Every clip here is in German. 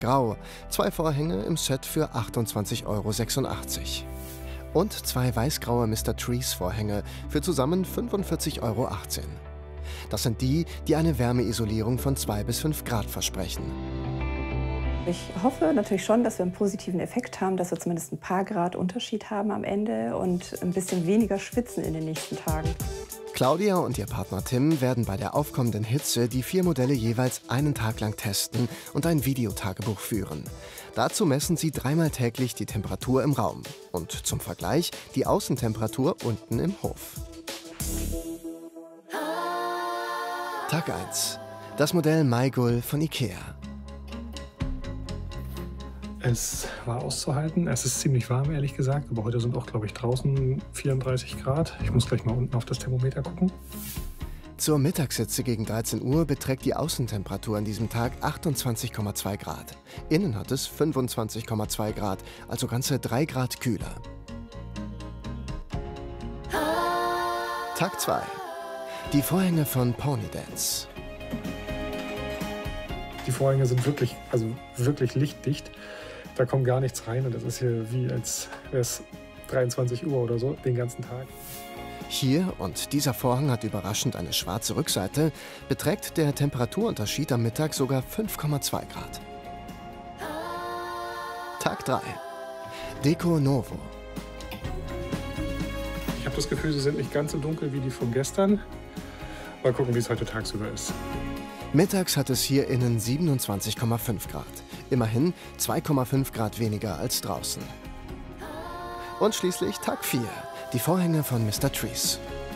Grau, 2 Vorhänge im Set für 28,86 € und 2 weißgraue Mr. Trees Vorhänge für zusammen 45,18 €. Das sind die, die eine Wärmeisolierung von 2 bis 5 Grad versprechen. Ich hoffe natürlich schon, dass wir einen positiven Effekt haben, dass wir zumindest ein paar Grad Unterschied haben am Ende und ein bisschen weniger schwitzen in den nächsten Tagen. Claudia und ihr Partner Tim werden bei der aufkommenden Hitze die 4 Modelle jeweils einen Tag lang testen und ein Videotagebuch führen. Dazu messen sie 3-mal täglich die Temperatur im Raum und zum Vergleich die Außentemperatur unten im Hof. Tag 1. Das Modell Maigul von IKEA. Es war auszuhalten. Es ist ziemlich warm, ehrlich gesagt. Aber heute sind auch, glaube ich, draußen 34 Grad. Ich muss gleich mal unten auf das Thermometer gucken. Zur Mittagshitze gegen 13 Uhr beträgt die Außentemperatur an diesem Tag 28,2 Grad. Innen hat es 25,2 Grad, also ganze 3 Grad kühler. Tag 2. Die Vorhänge von Ponydance. Die Vorhänge sind wirklich lichtdicht. Da kommt gar nichts rein und das ist hier wie als wäre es 23 Uhr oder so, den ganzen Tag. Hier, und dieser Vorhang hat überraschend eine schwarze Rückseite, beträgt der Temperaturunterschied am Mittag sogar 5,2 Grad. Tag 3. Deco Novo. Ich habe das Gefühl, sie sind nicht ganz so dunkel wie die von gestern. Mal gucken, wie es heute tagsüber ist. Mittags hat es hier innen 27,5 Grad. Immerhin 2,5 Grad weniger als draußen. Und schließlich Tag 4. Die Vorhänge von Mr. Trees.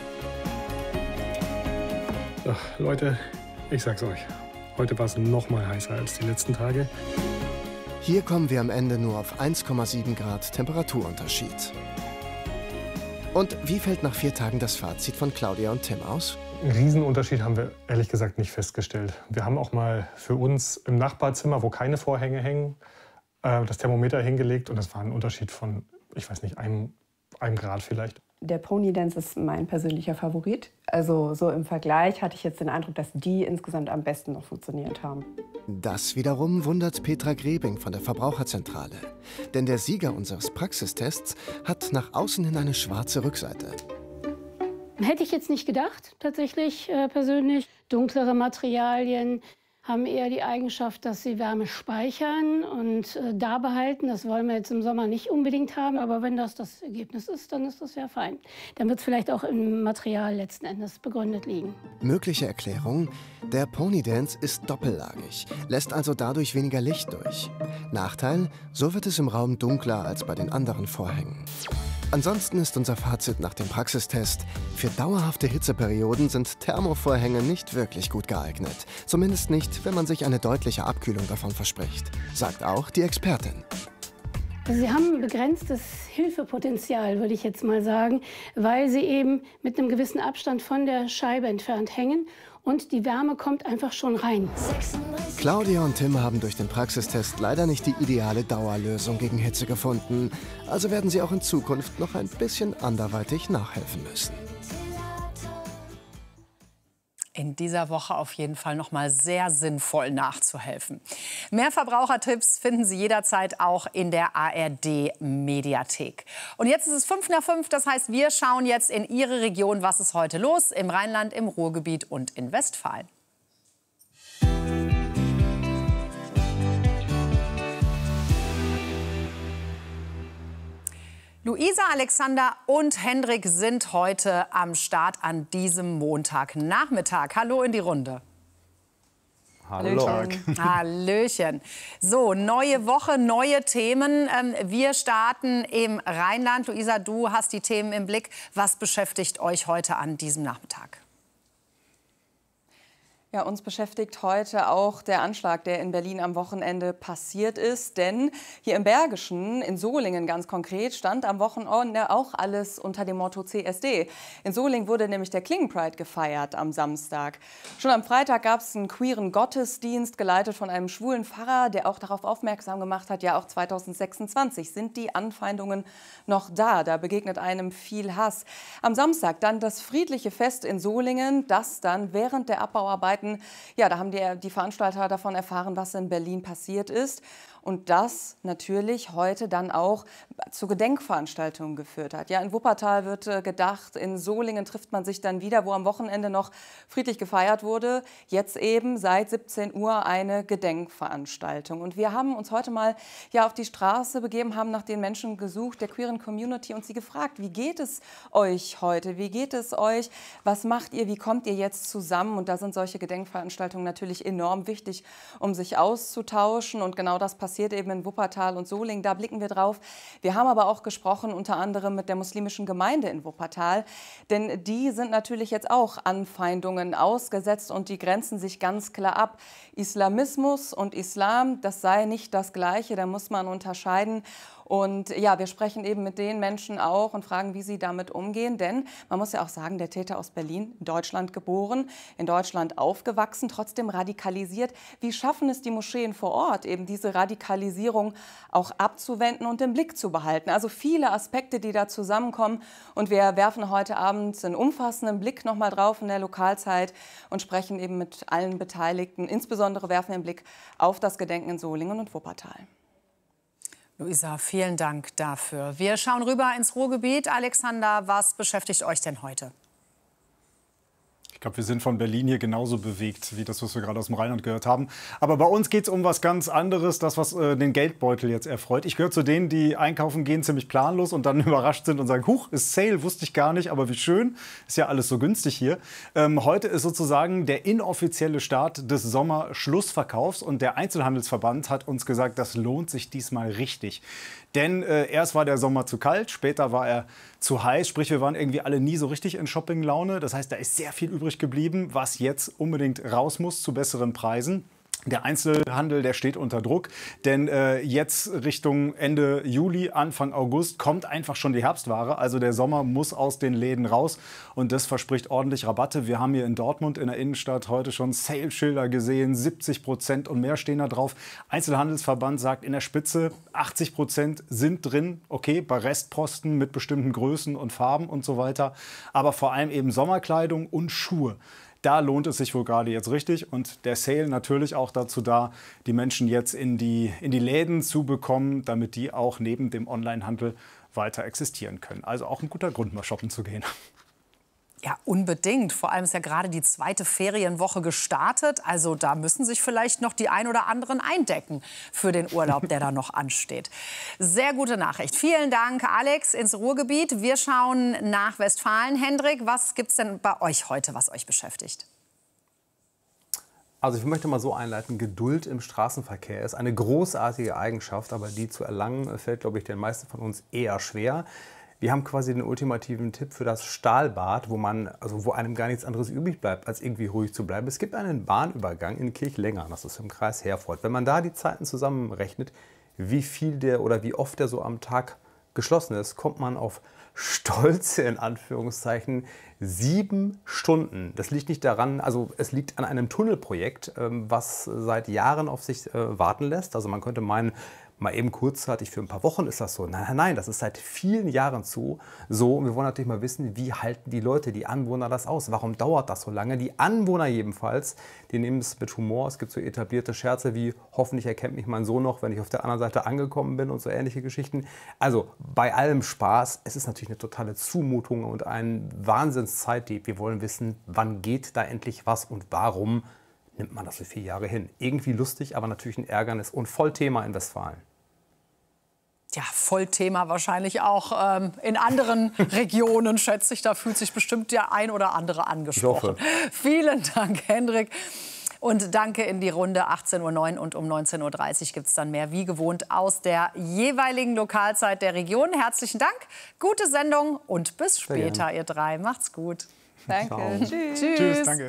Ach, Leute, ich sag's euch. Heute war es noch mal heißer als die letzten Tage. Hier kommen wir am Ende nur auf 1,7 Grad Temperaturunterschied. Und wie fällt nach 4 Tagen das Fazit von Claudia und Tim aus? Einen Riesenunterschied haben wir ehrlich gesagt nicht festgestellt. Wir haben auch mal für uns im Nachbarzimmer, wo keine Vorhänge hängen, das Thermometer hingelegt und das war ein Unterschied von, ich weiß nicht, einem Grad vielleicht. Der Ponydance ist mein persönlicher Favorit. Also so im Vergleich hatte ich jetzt den Eindruck, dass die insgesamt am besten noch funktioniert haben. Das wiederum wundert Petra Grebing von der Verbraucherzentrale. Denn der Sieger unseres Praxistests hat nach außen hin eine schwarze Rückseite. Hätte ich jetzt nicht gedacht, tatsächlich persönlich. Dunklere Materialien haben eher die Eigenschaft, dass sie Wärme speichern und da behalten. Das wollen wir jetzt im Sommer nicht unbedingt haben, aber wenn das das Ergebnis ist, dann ist das ja fein. Dann wird es vielleicht auch im Material letzten Endes begründet liegen. Mögliche Erklärung: Der Ponydance ist doppellagig, lässt also dadurch weniger Licht durch. Nachteil: So wird es im Raum dunkler als bei den anderen Vorhängen. Ansonsten ist unser Fazit nach dem Praxistest: Für dauerhafte Hitzeperioden sind Thermovorhänge nicht wirklich gut geeignet. Zumindest nicht, wenn man sich eine deutliche Abkühlung davon verspricht. Sagt auch die Expertin. Sie haben ein begrenztes Hilfepotenzial, würde ich jetzt mal sagen, weil sie eben mit einem gewissen Abstand von der Scheibe entfernt hängen und die Wärme kommt einfach schon rein. Claudia und Tim haben durch den Praxistest leider nicht die ideale Dauerlösung gegen Hitze gefunden. Also werden sie auch in Zukunft noch ein bisschen anderweitig nachhelfen müssen. In dieser Woche auf jeden Fall noch mal sehr sinnvoll nachzuhelfen. Mehr Verbrauchertipps finden Sie jederzeit auch in der ARD-Mediathek. Und jetzt ist es 5 nach 5, das heißt, wir schauen jetzt in Ihre Region, was ist heute los im Rheinland, im Ruhrgebiet und in Westfalen. Luisa, Alexander und Hendrik sind heute am Start an diesem Montagnachmittag. Hallo in die Runde. Hallo. Hallöchen. So, neue Woche, neue Themen. Wir starten im Rheinland. Luisa, du hast die Themen im Blick. Was beschäftigt euch heute an diesem Nachmittag? Ja, uns beschäftigt heute auch der Anschlag, der in Berlin am Wochenende passiert ist. Denn hier im Bergischen, in Solingen ganz konkret, stand am Wochenende auch alles unter dem Motto CSD. In Solingen wurde nämlich der Klingenpride gefeiert am Samstag. Schon am Freitag gab es einen queeren Gottesdienst, geleitet von einem schwulen Pfarrer, der auch darauf aufmerksam gemacht hat, ja auch 2026 sind die Anfeindungen noch da. Da begegnet einem viel Hass. Am Samstag dann das friedliche Fest in Solingen, das dann während der Abbauarbeiten Neuigkeiten. Ja, da haben die Veranstalter davon erfahren, was in Berlin passiert ist. Und das natürlich heute dann auch zu Gedenkveranstaltungen geführt hat. Ja, in Wuppertal wird gedacht, in Solingen trifft man sich dann wieder, wo am Wochenende noch friedlich gefeiert wurde. Jetzt eben seit 17 Uhr eine Gedenkveranstaltung. Und wir haben uns heute mal auf die Straße begeben, haben nach den Menschen gesucht, der queeren Community, und sie gefragt, wie geht es euch heute? Wie geht es euch? Was macht ihr? Wie kommt ihr jetzt zusammen? Und da sind solche Gedenkveranstaltungen natürlich enorm wichtig, um sich auszutauschen. Und genau das passiert eben in Wuppertal und Solingen. Da blicken wir drauf. Wir haben aber auch gesprochen, unter anderem mit der muslimischen Gemeinde in Wuppertal. Denn die sind natürlich jetzt auch Anfeindungen ausgesetzt und die grenzen sich ganz klar ab. Islamismus und Islam, das sei nicht das Gleiche, da muss man unterscheiden. Und ja, wir sprechen eben mit den Menschen auch und fragen, wie sie damit umgehen. Denn man muss ja auch sagen, der Täter aus Berlin, in Deutschland geboren, in Deutschland aufgewachsen, trotzdem radikalisiert. Wie schaffen es die Moscheen vor Ort, eben diese Radikalisierung auch abzuwenden und im Blick zu behalten? Also viele Aspekte, die da zusammenkommen. Und wir werfen heute Abend einen umfassenden Blick noch mal drauf in der Lokalzeit und sprechen eben mit allen Beteiligten. Insbesondere werfen wir einen Blick auf das Gedenken in Solingen und Wuppertal. Luisa, vielen Dank dafür. Wir schauen rüber ins Ruhrgebiet. Alexander, was beschäftigt euch denn heute? Ich glaube, wir sind von Berlin hier genauso bewegt, wie das, was wir gerade aus dem Rheinland gehört haben. Aber bei uns geht es um was ganz anderes, das, was den Geldbeutel jetzt erfreut. Ich gehöre zu denen, die einkaufen gehen, ziemlich planlos und dann überrascht sind und sagen, huch, ist Sale, wusste ich gar nicht, aber wie schön, ist ja alles so günstig hier. Heute ist sozusagen der inoffizielle Start des Sommerschlussverkaufs und der Einzelhandelsverband hat uns gesagt, das lohnt sich diesmal richtig. Denn erst war der Sommer zu kalt, später war er zu heiß. Sprich, wir waren irgendwie alle nie so richtig in Shopping-Laune. Das heißt, da ist sehr viel übrig geblieben, was jetzt unbedingt raus muss zu besseren Preisen. Der Einzelhandel, der steht unter Druck, denn jetzt Richtung Ende Juli, Anfang August kommt einfach schon die Herbstware. Also der Sommer muss aus den Läden raus und das verspricht ordentlich Rabatte. Wir haben hier in Dortmund in der Innenstadt heute schon Sale-Schilder gesehen, 70% und mehr stehen da drauf. Einzelhandelsverband sagt in der Spitze, 80% sind drin, okay, bei Restposten mit bestimmten Größen und Farben und so weiter. Aber vor allem eben Sommerkleidung und Schuhe. Da lohnt es sich wohl gerade jetzt richtig und der Sale natürlich auch dazu da, die Menschen jetzt in die Läden zu bekommen, damit die auch neben dem Onlinehandel weiter existieren können. Also auch ein guter Grund, mal shoppen zu gehen. Ja, unbedingt. Vor allem ist ja gerade die zweite Ferienwoche gestartet. Also da müssen sich vielleicht noch die ein oder anderen eindecken für den Urlaub, der da noch ansteht. Sehr gute Nachricht. Vielen Dank, Alex, ins Ruhrgebiet. Wir schauen nach Westfalen. Hendrik, was gibt es denn bei euch heute, was euch beschäftigt? Also ich möchte mal so einleiten, Geduld im Straßenverkehr ist eine großartige Eigenschaft, aber die zu erlangen fällt, glaube ich, den meisten von uns eher schwer. Wir haben quasi den ultimativen Tipp für das Stahlbad, wo einem gar nichts anderes übrig bleibt, als irgendwie ruhig zu bleiben. Es gibt einen Bahnübergang in Kirchlengern, das ist im Kreis Herford. Wenn man da die Zeiten zusammenrechnet, wie viel der oder wie oft der so am Tag geschlossen ist, kommt man auf stolze, in Anführungszeichen, 7 Stunden. Das liegt nicht daran, also es liegt an einem Tunnelprojekt, was seit Jahren auf sich warten lässt. Also man könnte meinen, mal eben kurzzeitig für ein paar Wochen ist das so. Nein, das ist seit vielen Jahren so. Und wir wollen natürlich mal wissen, wie halten die Leute, die Anwohner das aus? Warum dauert das so lange? Die Anwohner jedenfalls, die nehmen es mit Humor. Es gibt so etablierte Scherze wie, hoffentlich erkennt mich mein Sohn noch, wenn ich auf der anderen Seite angekommen bin und so ähnliche Geschichten. Also bei allem Spaß, es ist natürlich eine totale Zumutung und ein Wahnsinnszeitdieb. Wir wollen wissen, wann geht da endlich was und warum nimmt man das so 4 Jahre hin. Irgendwie lustig, aber natürlich ein Ärgernis und Vollthema in Westfalen. Ja, Vollthema wahrscheinlich auch in anderen Regionen, schätze ich. Da fühlt sich bestimmt der ein oder andere angesprochen. Vielen Dank, Hendrik. Und danke in die Runde. 18:09 Uhr und um 19:30 Uhr gibt es dann mehr, wie gewohnt, aus der jeweiligen Lokalzeit der Region. Herzlichen Dank, gute Sendung und bis später, ihr drei. Macht's gut. Danke. Tschüss. Tschüss, danke.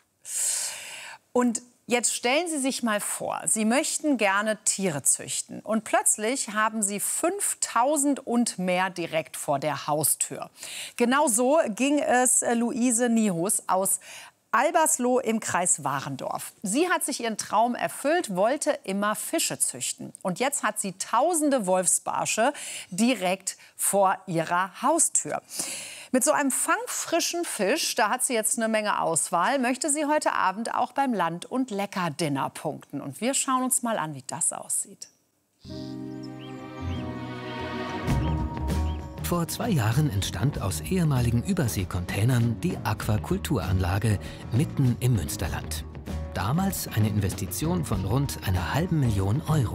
Und jetzt stellen Sie sich mal vor, Sie möchten gerne Tiere züchten. Und plötzlich haben Sie 5000 und mehr direkt vor der Haustür. Genau so ging es Luise Nihus aus Albersloh im Kreis Warendorf. Sie hat sich ihren Traum erfüllt, wollte immer Fische züchten. Und jetzt hat sie tausende Wolfsbarsche direkt vor ihrer Haustür. Mit so einem fangfrischen Fisch, da hat sie jetzt eine Menge Auswahl, möchte sie heute Abend auch beim Land- und Lecker-Dinner punkten. Und wir schauen uns mal an, wie das aussieht. Vor 2 Jahren entstand aus ehemaligen Überseekontainern die Aquakulturanlage mitten im Münsterland. Damals eine Investition von rund einer halben Million Euro.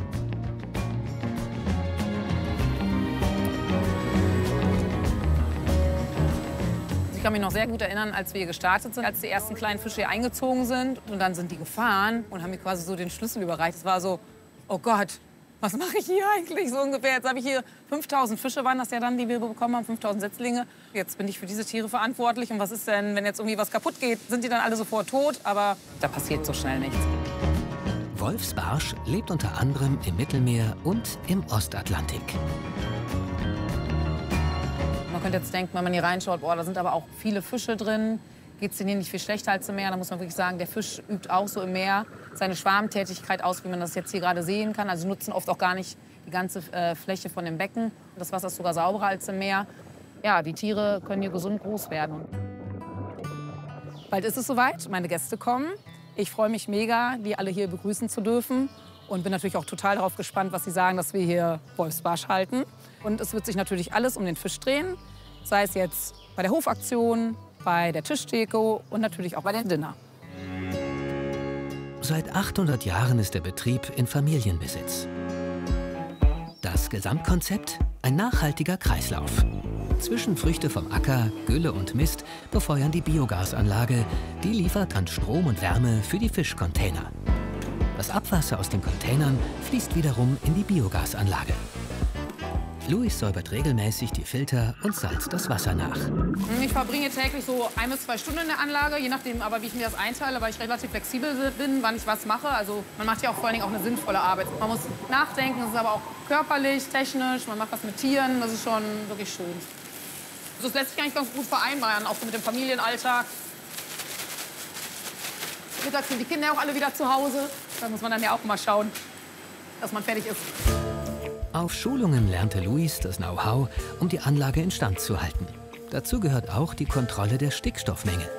Ich kann mich noch sehr gut erinnern, als wir gestartet sind, als die ersten kleinen Fische hier eingezogen sind. Und dann sind die gefahren und haben mir quasi so den Schlüssel überreicht. Es war so, oh Gott, was mache ich hier eigentlich so ungefähr? Jetzt habe ich hier 5000 Fische, waren das ja dann, die wir bekommen haben, 5000 Setzlinge. Jetzt bin ich für diese Tiere verantwortlich. Und was ist denn, wenn jetzt irgendwie was kaputt geht? Sind die dann alle sofort tot? Aber da passiert so schnell nichts. Wolfsbarsch lebt unter anderem im Mittelmeer und im Ostatlantik. Man könnte jetzt denken, wenn man hier reinschaut, boah, da sind aber auch viele Fische drin. Geht es denen hier nicht viel schlechter als im Meer? Da muss man wirklich sagen, der Fisch übt auch so im Meer seine Schwarmtätigkeit aus, wie man das jetzt hier gerade sehen kann. Also nutzen oft auch gar nicht die ganze Fläche von dem Becken. Das Wasser ist sogar sauberer als im Meer. Ja, die Tiere können hier gesund groß werden. Bald ist es soweit, meine Gäste kommen. Ich freue mich mega, die alle hier begrüßen zu dürfen. Und bin natürlich auch total darauf gespannt, was sie sagen, dass wir hier Wolfsbarsch halten. Und es wird sich natürlich alles um den Fisch drehen. Sei es jetzt bei der Hofaktion, bei der Tischtheke und natürlich auch bei den Dinner. Seit 800 Jahren ist der Betrieb in Familienbesitz. Das Gesamtkonzept? Ein nachhaltiger Kreislauf. Zwischenfrüchte vom Acker, Gülle und Mist befeuern die Biogasanlage. Die liefert dann Strom und Wärme für die Fischcontainer. Das Abwasser aus den Containern fließt wiederum in die Biogasanlage. Luis säubert regelmäßig die Filter und salzt das Wasser nach. Ich verbringe täglich so 1 bis 2 Stunden in der Anlage, je nachdem aber, wie ich mir das einteile, weil ich relativ flexibel bin, wann ich was mache. Also man macht ja auch vor allen Dingen auch eine sinnvolle Arbeit. Man muss nachdenken, das ist aber auch körperlich, technisch, man macht was mit Tieren, das ist schon wirklich schön. Das lässt sich eigentlich ganz gut vereinbaren, auch so mit dem Familienalltag. Mittags sind die Kinder auch alle wieder zu Hause. Da muss man dann ja auch mal schauen, dass man fertig ist. Auf Schulungen lernte Luis das Know-how, um die Anlage instand zu halten. Dazu gehört auch die Kontrolle der Stickstoffmenge.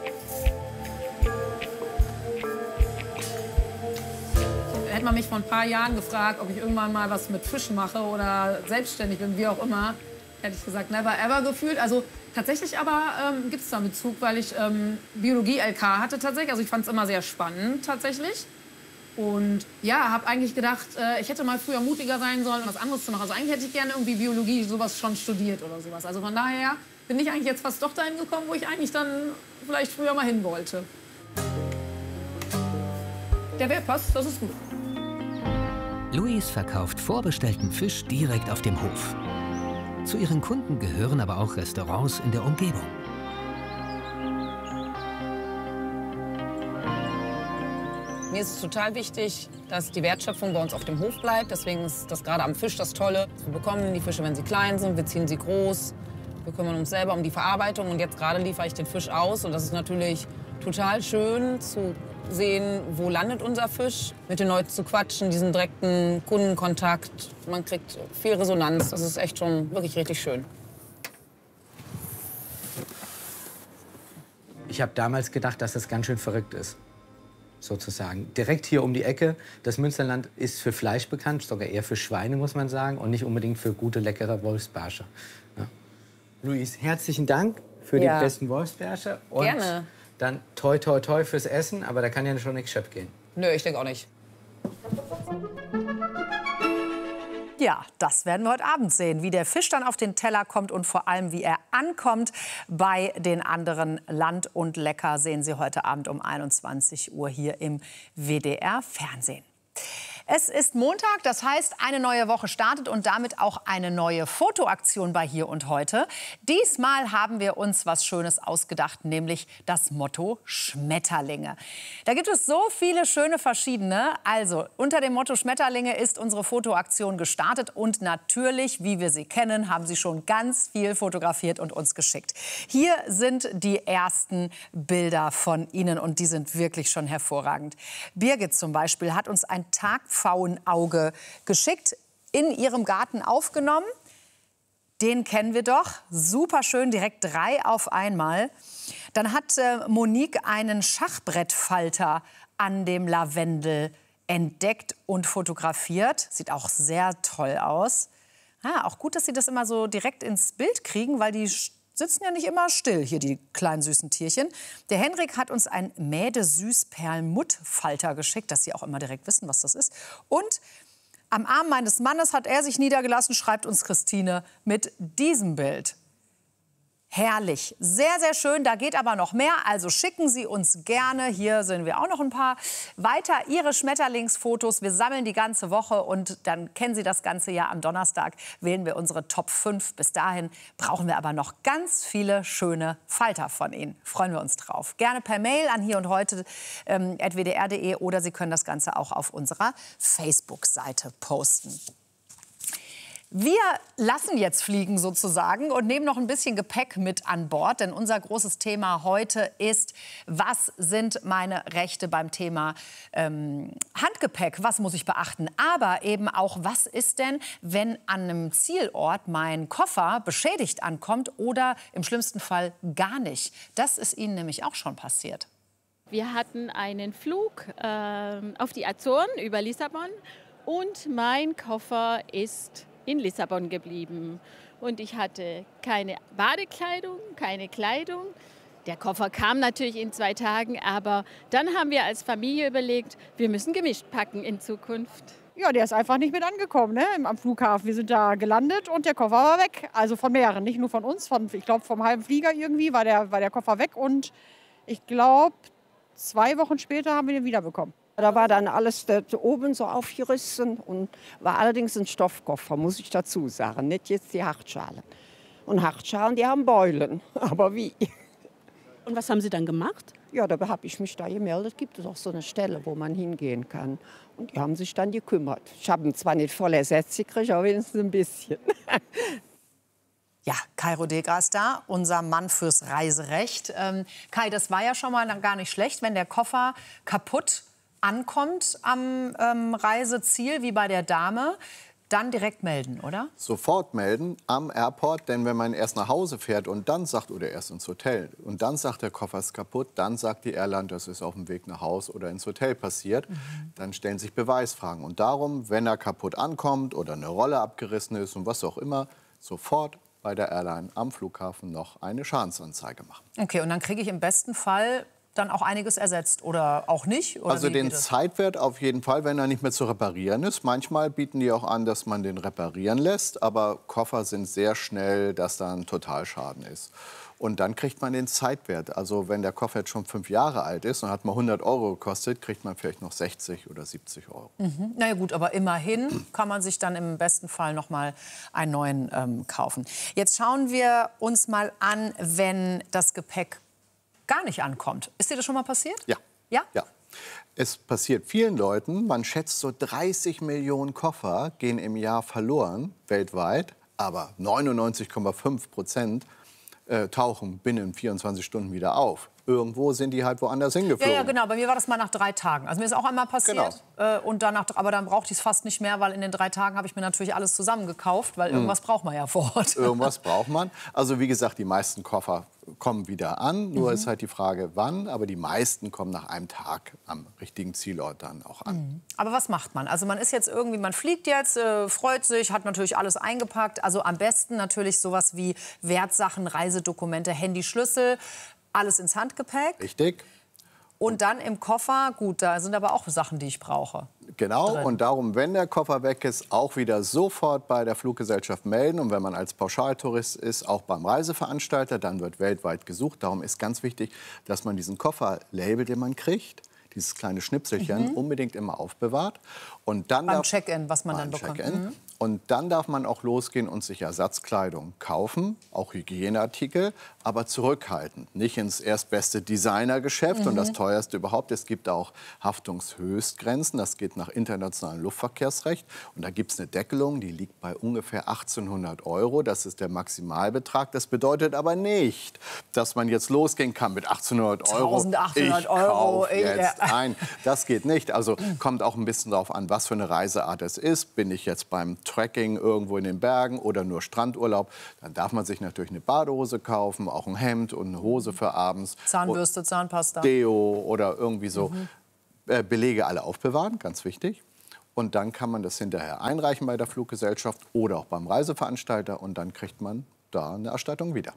Hätte man mich vor ein paar Jahren gefragt, ob ich irgendwann mal was mit Fischen mache oder selbstständig bin, wie auch immer, hätte ich gesagt, never ever gefühlt. Also tatsächlich aber gibt es da einen Bezug, weil ich Biologie-LK hatte tatsächlich. Also ich fand es immer sehr spannend tatsächlich. Und ja, habe eigentlich gedacht, ich hätte mal früher mutiger sein sollen, was anderes zu machen. Also eigentlich hätte ich gerne irgendwie Biologie, sowas schon studiert oder sowas. Also von daher bin ich eigentlich jetzt fast doch dahin gekommen, wo ich eigentlich dann vielleicht früher mal hin wollte. Der Wert passt, das ist gut. Luis verkauft vorbestellten Fisch direkt auf dem Hof. Zu ihren Kunden gehören aber auch Restaurants in der Umgebung. Mir ist es total wichtig, dass die Wertschöpfung bei uns auf dem Hof bleibt. Deswegen ist das gerade am Fisch das Tolle. Wir bekommen die Fische, wenn sie klein sind, wir ziehen sie groß. Wir kümmern uns selber um die Verarbeitung. Und jetzt gerade liefere ich den Fisch aus. Und das ist natürlich total schön zu sehen, wo landet unser Fisch. Mit den Leuten zu quatschen, diesen direkten Kundenkontakt. Man kriegt viel Resonanz. Das ist echt schon wirklich richtig schön. Ich habe damals gedacht, dass das ganz schön verrückt ist. Sozusagen. Direkt hier um die Ecke. Das Münsterland ist für Fleisch bekannt, sogar eher für Schweine, muss man sagen, und nicht unbedingt für gute, leckere Wolfsbarsche. Ja. Luis, herzlichen Dank für die besten Wolfsbarsche. Und gerne. Dann toi, toi, toi fürs Essen, aber da kann ja schon nichts schief gehen. Nö, ich denke auch nicht. Ja, das werden wir heute Abend sehen, wie der Fisch dann auf den Teller kommt und vor allem, wie er ankommt bei den anderen Land und Lecker, sehen Sie heute Abend um 21 Uhr hier im WDR-Fernsehen. Es ist Montag, das heißt, eine neue Woche startet und damit auch eine neue Fotoaktion bei Hier und Heute. Diesmal haben wir uns was Schönes ausgedacht, nämlich das Motto Schmetterlinge. Da gibt es so viele schöne verschiedene. Also unter dem Motto Schmetterlinge ist unsere Fotoaktion gestartet und natürlich, wie wir sie kennen, haben Sie schon ganz viel fotografiert und uns geschickt. Hier sind die ersten Bilder von Ihnen und die sind wirklich schon hervorragend. Birgit zum Beispiel hat uns ein Tagpfauenauge geschickt, in ihrem Garten aufgenommen. Den kennen wir doch. Super schön, direkt 3 auf einmal. Dann hat Monique einen Schachbrettfalter an dem Lavendel entdeckt und fotografiert. Sieht auch sehr toll aus. Auch gut, dass Sie das immer so direkt ins Bild kriegen, weil die sitzen ja nicht immer still, hier die kleinen süßen Tierchen. Der Henrik hat uns einen Mäde-Süß-Perlmutt-Falter geschickt, dass Sie auch immer direkt wissen, was das ist. Und am Arm meines Mannes hat er sich niedergelassen, schreibt uns Christine mit diesem Bild. Herrlich, sehr, sehr schön. Da geht aber noch mehr. Also schicken Sie uns gerne, hier sehen wir auch noch ein paar, weiter Ihre Schmetterlingsfotos. Wir sammeln die ganze Woche und dann kennen Sie das ganze Jahr. Am Donnerstag wählen wir unsere Top 5. Bis dahin brauchen wir aber noch ganz viele schöne Falter von Ihnen. Freuen wir uns drauf. Gerne per Mail an hierundheute@wdr.de oder Sie können das Ganze auch auf unserer Facebook-Seite posten. Wir lassen jetzt fliegen sozusagen und nehmen noch ein bisschen Gepäck mit an Bord. Denn unser großes Thema heute ist, was sind meine Rechte beim Thema Handgepäck? Was muss ich beachten? Aber eben auch, was ist denn, wenn an einem Zielort mein Koffer beschädigt ankommt oder im schlimmsten Fall gar nicht? Das ist Ihnen nämlich auch schon passiert. Wir hatten einen Flug auf die Azoren über Lissabon und mein Koffer ist in Lissabon geblieben. Und ich hatte keine Badekleidung, keine Kleidung. Der Koffer kam natürlich in 2 Tagen, aber dann haben wir als Familie überlegt, wir müssen gemischt packen in Zukunft. Ja, der ist einfach nicht mit angekommen, ne, am Flughafen. Wir sind da gelandet und der Koffer war weg. Also von mehreren, nicht nur von uns. Ich glaube, vom halben Flieger irgendwie war der Koffer weg. Und ich glaube, 2 Wochen später haben wir den wiederbekommen. Da war dann alles da oben so aufgerissen und war allerdings ein Stoffkoffer, muss ich dazu sagen, nicht jetzt die Hartschalen. Und Hartschalen, die haben Beulen, aber wie? Und was haben Sie dann gemacht? Ja, da habe ich mich da gemeldet, gibt es auch so eine Stelle, wo man hingehen kann. Und die haben sich dann gekümmert. Ich habe ihn zwar nicht voll ersetzt gekriegt, aber wenigstens ein bisschen. Ja, Kai Rodegra ist da, unser Mann fürs Reiserecht. Kai, das war ja schon mal gar nicht schlecht, wenn der Koffer kaputt ankommt am Reiseziel, wie bei der Dame, dann direkt melden, oder? Sofort melden am Airport, denn wenn man erst nach Hause fährt und dann sagt, oder erst ins Hotel, und dann sagt, der Koffer ist kaputt, dann sagt die Airline, das ist auf dem Weg nach Hause oder ins Hotel passiert, dann stellen sich Beweisfragen. Und darum, wenn er kaputt ankommt oder eine Rolle abgerissen ist und was auch immer, sofort bei der Airline am Flughafen noch eine Schadensanzeige machen. Okay, und dann kriege ich im besten Fall dann auch einiges ersetzt oder auch nicht? Oder also den Zeitwert auf jeden Fall, wenn er nicht mehr zu reparieren ist. Manchmal bieten die auch an, dass man den reparieren lässt, aber Koffer sind sehr schnell, dass da ein Totalschaden ist. Und dann kriegt man den Zeitwert. Also wenn der Koffer jetzt schon 5 Jahre alt ist und hat mal 100 € gekostet, kriegt man vielleicht noch 60 oder 70 €. Na ja gut, aber immerhin kann man sich dann im besten Fall noch mal einen neuen kaufen. Jetzt schauen wir uns mal an, wenn das Gepäck gar nicht ankommt. Ist dir das schon mal passiert? Ja. Ja? Ja. Es passiert vielen Leuten. Man schätzt, so 30 Millionen Koffer gehen im Jahr verloren, weltweit. Aber 99,5% tauchen binnen 24 Stunden wieder auf. Irgendwo sind die halt woanders hingeflogen. Ja, genau. Bei mir war das mal nach 3 Tagen. Also mir ist auch einmal passiert. Genau. Und danach, aber dann brauchte ich es fast nicht mehr, weil in den 3 Tagen habe ich mir natürlich alles zusammengekauft, weil irgendwas braucht man ja vor Ort. Irgendwas braucht man. Also wie gesagt, die meisten Koffer kommen wieder an. Nur ist halt die Frage, wann. Aber die meisten kommen nach einem Tag am richtigen Zielort dann auch an. Aber was macht man? Also man ist jetzt irgendwie, man fliegt jetzt, freut sich, hat natürlich alles eingepackt. Also am besten natürlich sowas wie Wertsachen, Reisedokumente, Handy, Schlüssel. Alles ins Handgepäck. Richtig. Und dann im Koffer, gut, da sind aber auch Sachen, die ich brauche. Genau, drin. Und darum, wenn der Koffer weg ist, auch wieder sofort bei der Fluggesellschaft melden. Und wenn man als Pauschaltourist ist, auch beim Reiseveranstalter, dann wird weltweit gesucht. Darum ist ganz wichtig, dass man diesen Kofferlabel, den man kriegt, dieses kleine Schnipselchen, unbedingt immer aufbewahrt. Und dann beim Check-in, was man dann bekommt. Und dann darf man auch losgehen und sich Ersatzkleidung kaufen, auch Hygieneartikel, aber zurückhaltend. Nicht ins erstbeste Designergeschäft und das teuerste überhaupt. Es gibt auch Haftungshöchstgrenzen, das geht nach internationalem Luftverkehrsrecht. Und da gibt es eine Deckelung, die liegt bei ungefähr 1.800 €. Das ist der Maximalbetrag. Das bedeutet aber nicht, dass man jetzt losgehen kann mit 1.800 €. 1.800 €. Ich kauf jetzt ein. Das geht nicht. Also kommt auch ein bisschen darauf an, was für eine Reiseart es ist. Bin ich jetzt beim Trekking irgendwo in den Bergen oder nur Strandurlaub, dann darf man sich natürlich eine Badehose kaufen, auch ein Hemd und eine Hose für abends. Zahnbürste, Zahnpasta. Deo oder irgendwie so. Belege alle aufbewahren, ganz wichtig. Und dann kann man das hinterher einreichen bei der Fluggesellschaft oder auch beim Reiseveranstalter und dann kriegt man da eine Erstattung wieder.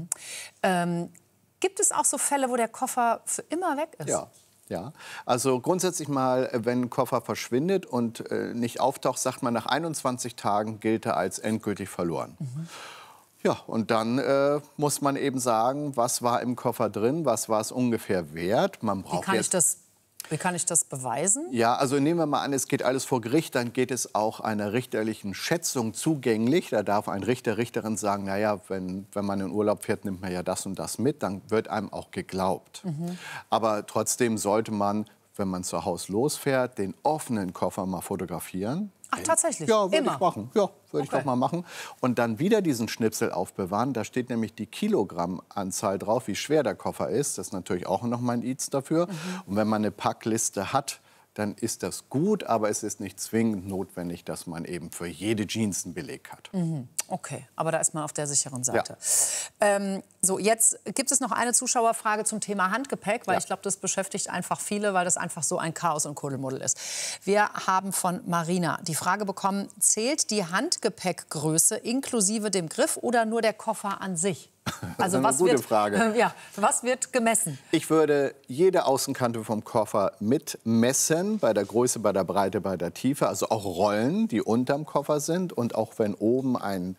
Gibt es auch so Fälle, wo der Koffer für immer weg ist? Ja, also grundsätzlich mal, wenn ein Koffer verschwindet und nicht auftaucht, sagt man, nach 21 Tagen gilt er als endgültig verloren. Ja, und dann muss man eben sagen, was war im Koffer drin, was war es ungefähr wert. Man braucht Wie kann ich das beweisen? Ja, also nehmen wir mal an, es geht alles vor Gericht, dann geht es auch einer richterlichen Schätzung zugänglich. Da darf ein Richter, Richterin sagen, naja, wenn man in Urlaub fährt, nimmt man ja das und das mit, dann wird einem auch geglaubt. Aber trotzdem sollte man, wenn man zu Hause losfährt, den offenen Koffer mal fotografieren. Ach, tatsächlich? Ja, würde Immer? ich machen. Ja, würde ich doch mal machen. Und dann wieder diesen Schnipsel aufbewahren. Da steht nämlich die Kilogrammanzahl drauf, wie schwer der Koffer ist. Das ist natürlich auch noch mal ein Indiz dafür. Und wenn man eine Packliste hat, dann ist das gut, aber es ist nicht zwingend notwendig, dass man eben für jede Jeans einen Beleg hat. Okay, aber da ist man auf der sicheren Seite. Ja. So, jetzt gibt es noch eine Zuschauerfrage zum Thema Handgepäck, weil ich glaube, das beschäftigt einfach viele, weil das einfach so ein Chaos und Kuddelmuddel ist. Wir haben von Marina die Frage bekommen, zählt die Handgepäckgröße inklusive dem Griff oder nur der Koffer an sich? Also das ist eine gute Frage. Was wird gemessen? Ich würde jede Außenkante vom Koffer mitmessen, bei der Größe, bei der Breite, bei der Tiefe. Also auch Rollen, die unterm Koffer sind. Und auch wenn oben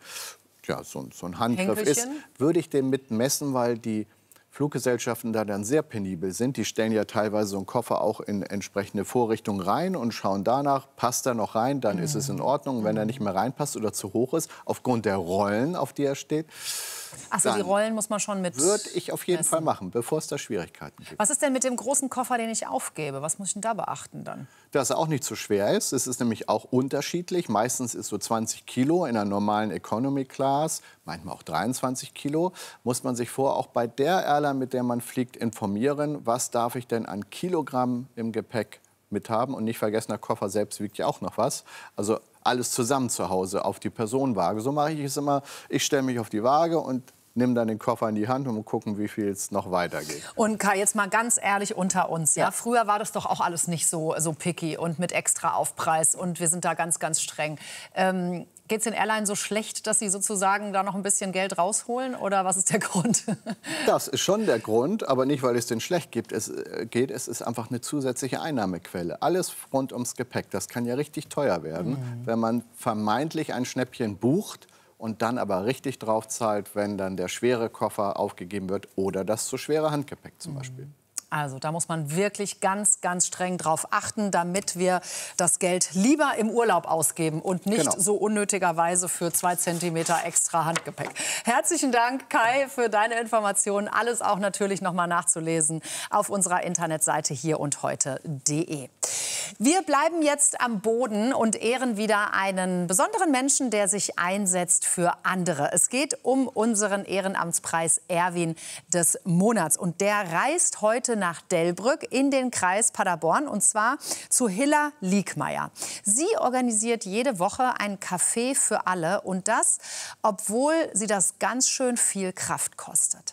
so ein Handgriff ist, würde ich den mitmessen, weil die Fluggesellschaften da dann sehr penibel sind. Die stellen ja teilweise so einen Koffer auch in entsprechende Vorrichtungen rein und schauen danach, passt er noch rein, dann ist es in Ordnung. Wenn er nicht mehr reinpasst oder zu hoch ist, aufgrund der Rollen, auf die er steht, Achso, die Rollen muss man schon mit. Würde ich auf jeden Fall machen, bevor es da Schwierigkeiten gibt. Was ist denn mit dem großen Koffer, den ich aufgebe? Was muss ich denn da beachten dann? Dass er auch nicht zu schwer ist. Es ist nämlich auch unterschiedlich. Meistens ist so 20 Kilo in einer normalen Economy Class, manchmal auch 23 Kilo. Muss man sich auch bei der Airline, mit der man fliegt, informieren, was darf ich denn an Kilogramm im Gepäck mit haben. Und nicht vergessen, der Koffer selbst wiegt ja auch noch was. Also alles zusammen zu Hause auf die Personenwaage. So mache ich es immer. Ich stelle mich auf die Waage und nimm dann den Koffer in die Hand und gucken, wie viel es noch weitergeht. Und Kai, jetzt mal ganz ehrlich unter uns. Ja? Früher war das doch auch alles nicht so picky und mit extra Aufpreis. Und wir sind da ganz, ganz streng. Geht es den Airlines so schlecht, dass sie sozusagen da noch ein bisschen Geld rausholen? Oder was ist der Grund? Das ist schon der Grund, aber nicht, weil es denen schlecht geht. Es ist einfach eine zusätzliche Einnahmequelle. Alles rund ums Gepäck, das kann ja richtig teuer werden, wenn man vermeintlich ein Schnäppchen bucht und dann aber richtig drauf zahlt, wenn dann der schwere Koffer aufgegeben wird oder das zu schwere Handgepäck zum Beispiel. Also da muss man wirklich ganz, ganz streng drauf achten, damit wir das Geld lieber im Urlaub ausgeben und nicht so unnötigerweise für 2 Zentimeter extra Handgepäck. Herzlichen Dank, Kai, für deine Informationen. Alles auch natürlich noch mal nachzulesen auf unserer Internetseite hierundheute.de. Wir bleiben jetzt am Boden und ehren wieder einen besonderen Menschen, der sich einsetzt für andere. Es geht um unseren Ehrenamtspreis Erwin des Monats. Und der reist heute nach Delbrück in den Kreis Paderborn, und zwar zu Hilla Liekmeier. Sie organisiert jede Woche ein Café für alle, und das, obwohl sie das ganz schön viel Kraft kostet.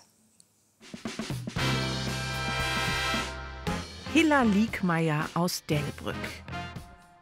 Hilla Liekmeier aus Delbrück.